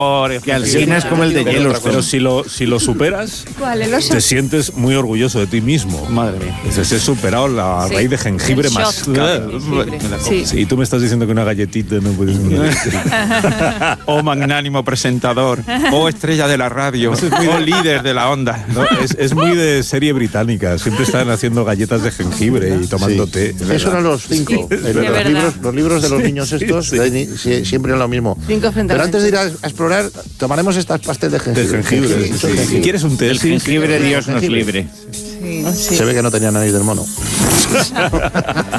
Que Alsina es como el de hielo. Pero si lo superas, ¿Cuál, el oso? te sientes muy orgulloso de ti mismo. Madre mía. Dices, he superado la raíz de jengibre El más. shot de jengibre. Sí. Sí, y tú me estás diciendo que una galletita no puedes... O magnánimo presentador, o estrella de la radio, o líder de la onda. No, es muy de serie británica. Siempre están haciendo galletas de jengibre y tomando té. Eso eran los 5. Los libros de los niños estos siempre eran lo mismo. 5 frente Pero a antes de ir a explorar, tomaremos estas pastel de jengibre. De jengibre. Si quieres un té, El jengibre, Dios nos libre. Sí. Se ve que no tenía nariz del mono.